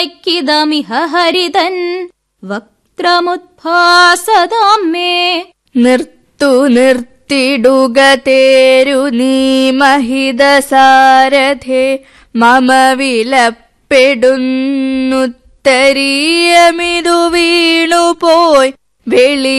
വിലയ്ക്കിതമിഹ ഹരിതൻ വക്ത്രമുദ്ഭാസതാം may. നിർത്തിടുക തേരു നീ മഹിതസാരഥേ, മമ വിലപ്പെടുന്നുത്തരീയമിതു വീണുപോയി വെളി